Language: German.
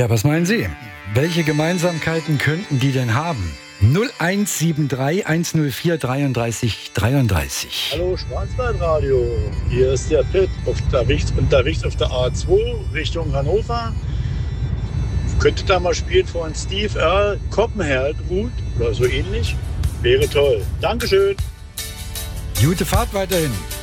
Ja, was meinen Sie? Welche Gemeinsamkeiten könnten die denn haben? 0173 104 33 33. Hallo Schwarzwaldradio, hier ist der Pitt unterwegs auf der A2 Richtung Hannover. Könnte da mal spielen von Steve Earle, Koppenherd gut oder so ähnlich? Wäre toll. Dankeschön. Gute Fahrt weiterhin.